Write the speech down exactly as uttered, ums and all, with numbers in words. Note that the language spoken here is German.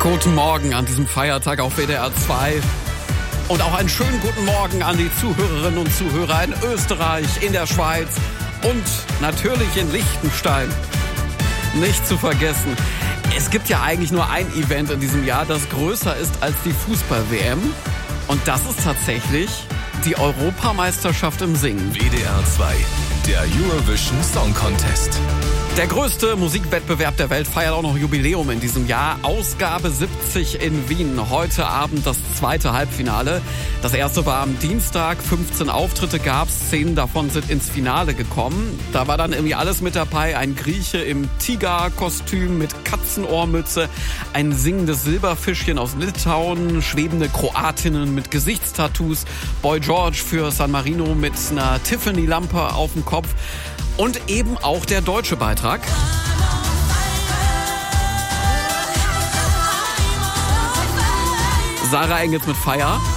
Guten Morgen an diesem Feiertag auf W D R zwei. Und auch einen schönen guten Morgen an die Zuhörerinnen und Zuhörer in Österreich, in der Schweiz und natürlich in Liechtenstein. Nicht zu vergessen, es gibt ja eigentlich nur ein Event in diesem Jahr, das größer ist als die Fußball-W M. Und das ist tatsächlich die Europameisterschaft im Singen. W D R zwei, der Eurovision Song Contest. Der größte Musikwettbewerb der Welt feiert auch noch Jubiläum in diesem Jahr. Ausgabe siebzig in Wien. Heute Abend das zweite Halbfinale. Das erste war am Dienstag. fünfzehn Auftritte gab's. Zehn davon sind ins Finale gekommen. Da war dann irgendwie alles mit dabei. Ein Grieche im Tiger-Kostüm mit Katzenohrmütze. Ein singendes Silberfischchen aus Litauen. Schwebende Kroatinnen mit Gesichtstattoos. Boy George für San Marino mit einer Tiffany-Lampe auf dem Kopf. Und eben auch der deutsche Beitrag. Sarah Engels mit Feier.